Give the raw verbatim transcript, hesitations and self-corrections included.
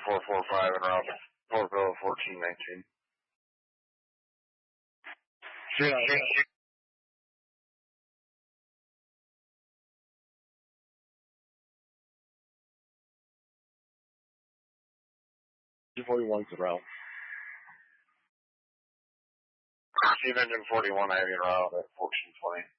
four four five and route Portville fourteen nineteen. Shoot, Yeah, shoot, shoot. two forty-one's the route. Steve Engine forty-one, I have you route at fourteen twenty.